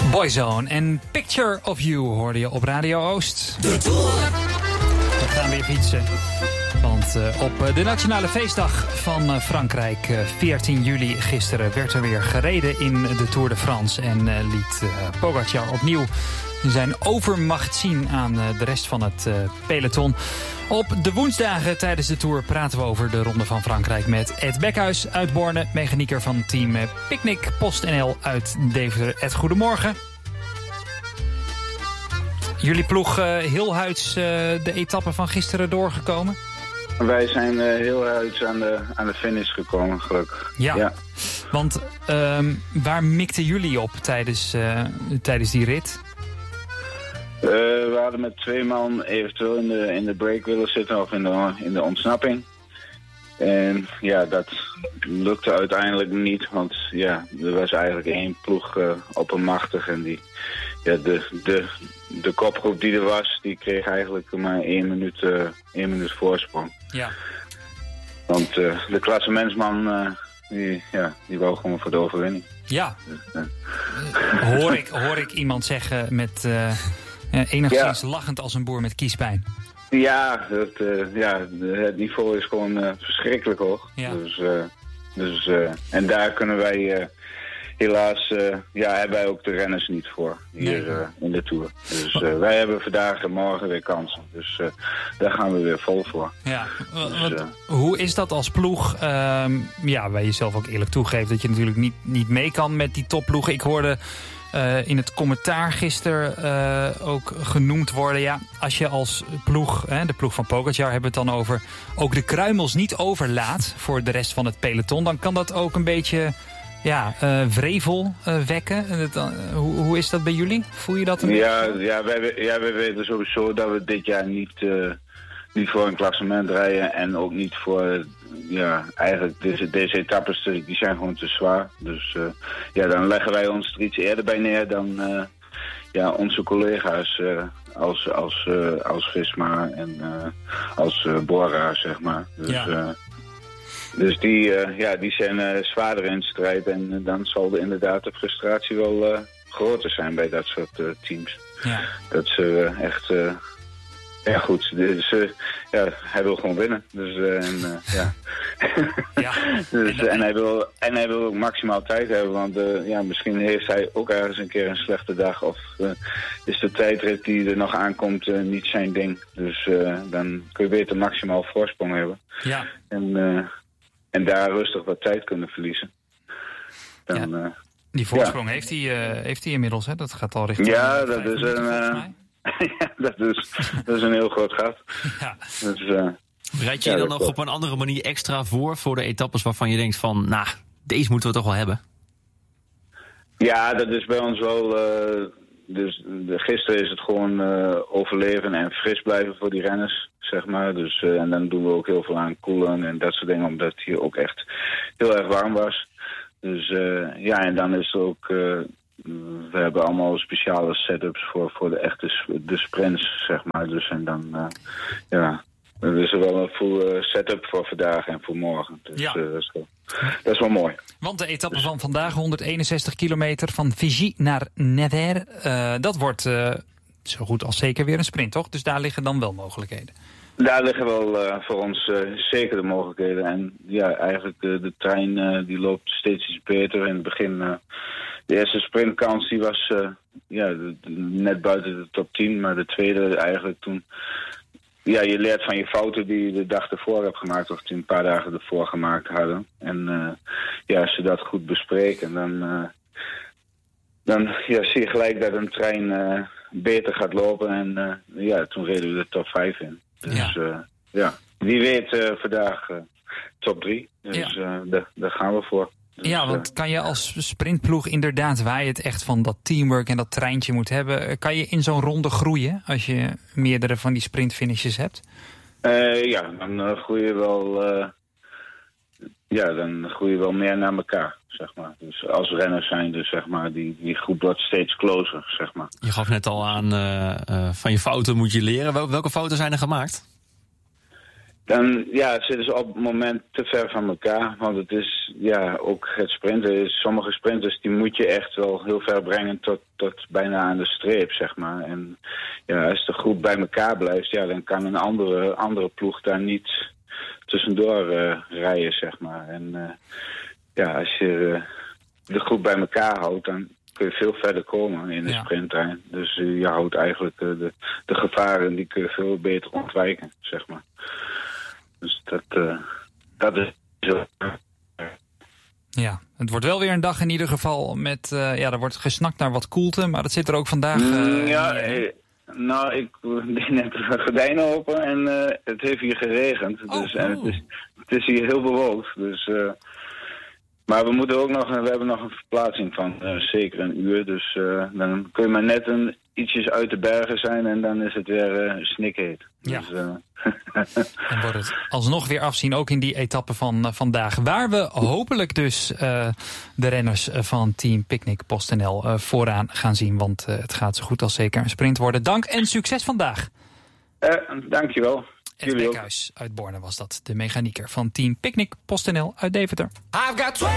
Boyzone en Picture of You hoorde je op Radio Oost. We gaan weer fietsen. Want op de Nationale Feestdag van Frankrijk, 14 juli gisteren, werd er weer gereden in de Tour de France. En liet Pogacar opnieuw zijn overmacht zien aan de rest van het peloton. Op de woensdagen tijdens de Tour praten we over de Ronde van Frankrijk met Ed Bekhuis uit Borne, mechanieker van team Picnic PostNL uit Deventer. Ed, goedemorgen. Jullie ploeg heel huids de etappe van gisteren doorgekomen? Wij zijn heel huids aan de finish gekomen, gelukkig. Ja. Want waar mikten jullie op tijdens die rit? We hadden met 2 man eventueel in de break willen zitten of in de ontsnapping. En ja, dat lukte uiteindelijk niet, want ja, er was eigenlijk 1 ploeg oppermachtig. En die, ja, de kopgroep die er was, die kreeg eigenlijk maar 1 minuut voorsprong. Ja. Want de klassementsman, die wou gewoon voor de overwinning. Ja. Hoor ik iemand zeggen met enigszins lachend als een boer met kiespijn. Ja, het niveau is gewoon verschrikkelijk hoog. Ja. Dus en daar kunnen wij helaas, hebben wij ook de renners niet voor hier in de Tour. Dus wij hebben vandaag en morgen weer kansen. Dus daar gaan we weer vol voor. Ja. Dus, hoe is dat als ploeg? Waar je zelf ook eerlijk toegeeft dat je natuurlijk niet mee kan met die topploegen. Ik hoorde in het commentaar gisteren ook genoemd worden. Ja, als je als ploeg, de ploeg van Pogacar hebben we het dan over, ook de kruimels niet overlaat voor de rest van het peloton, dan kan dat ook een beetje wrevel wekken. Hoe is dat bij jullie? Voel je dat een beetje? Wij weten sowieso dat we dit jaar niet voor een klassement rijden en ook niet voor, eigenlijk deze etappes, die zijn gewoon te zwaar. Dus dan leggen wij ons er iets eerder bij neer dan onze collega's als Visma en als Bora, zeg maar. Dus, dus die zijn zwaarder in strijd en dan zal inderdaad de frustratie wel groter zijn bij dat soort teams. Ja. Dat ze echt... goed, dus hij wil gewoon winnen. Dus, en hij wil ook maximaal tijd hebben, want misschien heeft hij ook ergens een keer een slechte dag of is de tijdrit die er nog aankomt niet zijn ding. Dus dan kun je beter maximaal voorsprong hebben. Ja. En daar rustig wat tijd kunnen verliezen. Dan, die voorsprong heeft hij inmiddels, hè? Dat gaat al richting... Ja, dat is een... dat is een heel groot gat. Ja. Dus, bereid je dan nog op een andere manier extra voor de etappes waarvan je denkt van, deze moeten we toch wel hebben? Ja, dat is bij ons wel... Dus gisteren is het gewoon overleven en fris blijven voor die renners, zeg maar. Dus, en dan doen we ook heel veel aan koelen en dat soort dingen, omdat het hier ook echt heel erg warm was. Dus en dan is er ook... we hebben allemaal speciale setups voor de sprints, zeg maar. Dus en dan, er is er wel een full setup voor vandaag en voor morgen. Dus dat is wel mooi. Want de etappe van vandaag, 161 kilometer van Vigy naar Nevers, dat wordt zo goed als zeker weer een sprint, toch? Dus daar liggen dan wel mogelijkheden. Daar liggen wel voor ons zeker de mogelijkheden. En eigenlijk de trein die loopt steeds iets beter. In het begin, de eerste sprintkans die was net buiten de top 10. Maar de tweede eigenlijk toen... Ja, je leert van je fouten die je de dag ervoor hebt gemaakt. Of die een paar dagen ervoor gemaakt hadden. En als je dat goed bespreken, dan zie je gelijk dat een trein beter gaat lopen. En toen reden we de top 5 in. Dus wie weet vandaag top 3. Dus daar gaan we voor. Dus, want kan je als sprintploeg inderdaad, waar je het echt van dat teamwork en dat treintje moet hebben, kan je in zo'n ronde groeien als je meerdere van die sprintfinishes hebt? Dan groei je wel meer naar elkaar, zeg maar. Dus als renners zijn, dus zeg maar, die groep wordt steeds closer, zeg maar. Je gaf net al aan, van je fouten moet je leren. Welke fouten zijn er gemaakt? Dan zitten ze op het moment te ver van elkaar. Want het is, ook het sprinten. Sommige sprinters die moet je echt wel heel ver brengen tot bijna aan de streep, zeg maar. En als de groep bij elkaar blijft, dan kan een andere ploeg daar niet tussendoor rijden, zeg maar. En als je de groep bij elkaar houdt, dan kun je veel verder komen in de sprinttrein. Dus je houdt eigenlijk de gevaren, die kun je veel beter ontwijken, zeg maar. Dus dat is zo. Ja, het wordt wel weer een dag in ieder geval met... er wordt gesnakt naar wat koelte, maar dat zit er ook vandaag... ik deed net de gordijnen open en het heeft hier geregend. En het is hier heel bewolkt. Dus, maar we hebben nog een verplaatsing van zeker een uur. Dus dan kun je maar net ietsjes uit de bergen zijn en dan is het weer snikheet. Ja. Dus, en wordt het alsnog weer afzien, ook in die etappe van vandaag. Waar we hopelijk dus de renners van Team Picnic PostNL vooraan gaan zien. Want het gaat zo goed als zeker een sprint worden. Dank en succes vandaag. Dankjewel. Ed Beekhuis uit Borne was dat, de mechanieker van Team Picnic PostNL uit Deventer. I've got